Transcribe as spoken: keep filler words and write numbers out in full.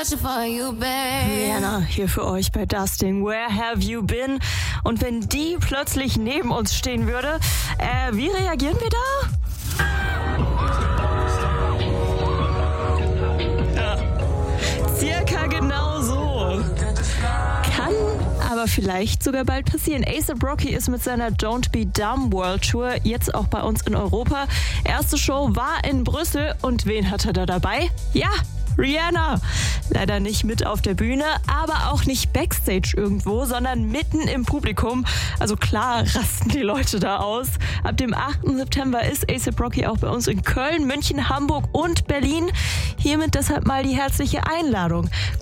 searching for you, babe. Rihanna hier für euch bei Dusting. Where have you been? Und wenn die plötzlich neben uns stehen würde, äh, wie reagieren wir da? Ja, circa genau so. Kann aber vielleicht sogar bald passieren. A$AP Rocky ist mit seiner Don't Be Dumb World Tour jetzt auch bei uns in Europa. Erste Show war in Brüssel und wen hat er da dabei? Ja, Rihanna. Leider nicht mit auf der Bühne, aber auch nicht Backstage irgendwo, sondern mitten im Publikum. Also klar rasten die Leute da aus. Ab dem achten September ist A$AP Rocky auch bei uns in Köln, München, Hamburg und Berlin. Hiermit deshalb mal die herzliche Einladung.